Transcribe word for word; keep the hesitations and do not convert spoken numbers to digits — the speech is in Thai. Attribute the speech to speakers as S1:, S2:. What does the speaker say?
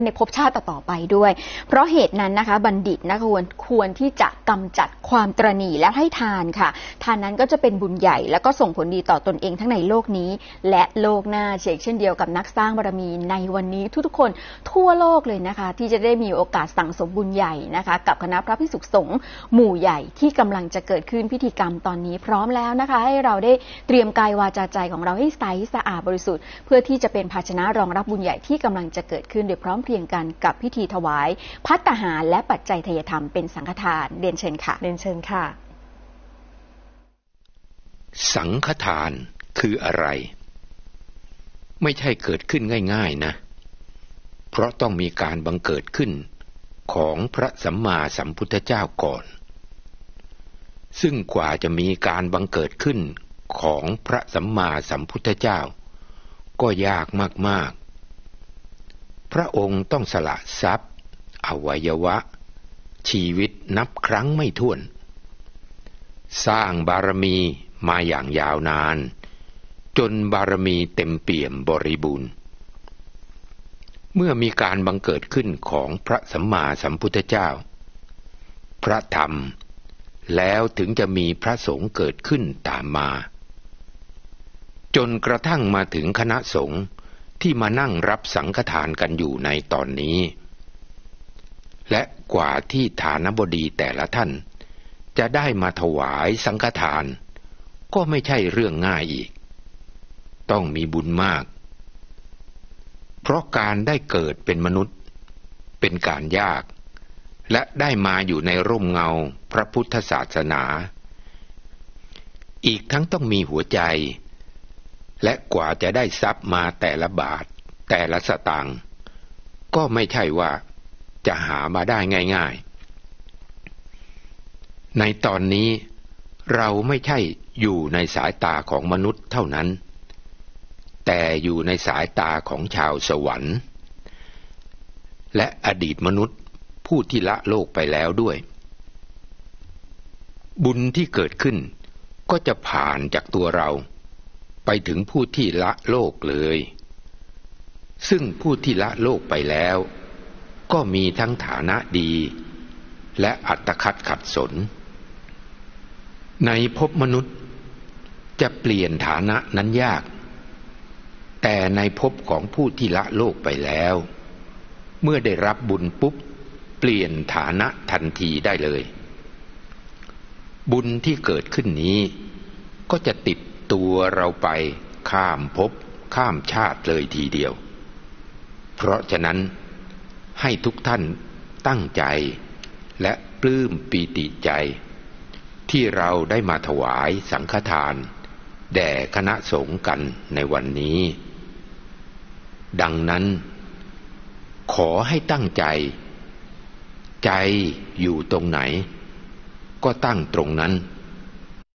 S1: ในภพชาติต่อไปด้วยเพราะเหตุนั้นนะคะบัณฑิตนะควรควรที่จะกำจัดความตระหนี่และให้ทานค่ะทานนั้นก็จะเป็นบุญใหญ่แล้วก็ส่งผลดีต่อตนเองทั้งในโลกนี้และโลกหน้าเช่นเดียวกับนักสร้างบารมีในวันนี้ทุกๆคนทั่วโลกเลยนะคะที่จะได้มีโอกาสสั่งสมบุญใหญ่นะคะกับคณะพระภิกษุสงฆ์หมู่ใหญ่ที่กำลังจะเกิดขึ้นพิธีกรรมตอนนี้พร้อมแล้วนะคะให้เราได้เตรียมกายวาจาใจของเราให้ใสสะอาดบริสุทธิ์เพื่อที่จะเป็นภาชนะรองรับบุญใหญ่ที่กำลังจะเกิดขึ้นโดยพร้อมเพรียงกันกับพิธีถวายภัตตาหารและปัจจัยทายธรรมเป็นสังฆทานเรียนเชิญค่ะ
S2: เรียนเชิญค่ะ
S3: สังฆทานคืออะไรไม่ใช่เกิดขึ้นง่ายๆนะเพราะต้องมีการบังเกิดขึ้นของพระสัมมาสัมพุทธเจ้าก่อนซึ่งกว่าจะมีการบังเกิดขึ้นของพระสัมมาสัมพุทธเจ้าก็ยากมากๆพระองค์ต้องสละทรัพย์อวัยวะชีวิตนับครั้งไม่ถ้วนสร้างบารมีมาอย่างยาวนานจนบารมีเต็มเปี่ยมบริบูรณ์เมื่อมีการบังเกิดขึ้นของพระสัมมาสัมพุทธเจ้าพระธรรมแล้วถึงจะมีพระสงฆ์เกิดขึ้นตามมาจนกระทั่งมาถึงคณะสงฆ์ที่มานั่งรับสังฆทานกันอยู่ในตอนนี้และกว่าที่ฐานบดีแต่ละท่านจะได้มาถวายสังฆทานก็ไม่ใช่เรื่องง่ายอีกต้องมีบุญมากเพราะการได้เกิดเป็นมนุษย์เป็นการยากและได้มาอยู่ในร่มเงาพระพุทธศาสนาอีกทั้งต้องมีหัวใจและกว่าจะได้ทรัพย์มาแต่ละบาทแต่ละสตางค์ก็ไม่ใช่ว่าจะหามาได้ง่ายๆในตอนนี้เราไม่ใช่อยู่ในสายตาของมนุษย์เท่านั้นแต่อยู่ในสายตาของชาวสวรรค์และอดีตมนุษย์ผู้ที่ละโลกไปแล้วด้วยบุญที่เกิดขึ้นก็จะผ่านจากตัวเราไปถึงผู้ที่ละโลกเลยซึ่งผู้ที่ละโลกไปแล้วก็มีทั้งฐานะดีและอัตคัดขัดสนในภพมนุษย์จะเปลี่ยนฐานะนั้นยากแต่ในภพของผู้ที่ละโลกไปแล้วเมื่อได้รับบุญปุ๊บเปลี่ยนฐานะทันทีได้เลยบุญที่เกิดขึ้นนี้ก็จะติดตัวเราไปข้ามภพข้ามชาติเลยทีเดียวเพราะฉะนั้นให้ทุกท่านตั้งใจและปลื้มปีติใจที่เราได้มาถวายสังฆทานแด่คณะสงฆ์กันในวันนี้ดังนั้นขอให้ตั้งใจใจอยู่ตรงไหนก็ตั้งตรงนั้น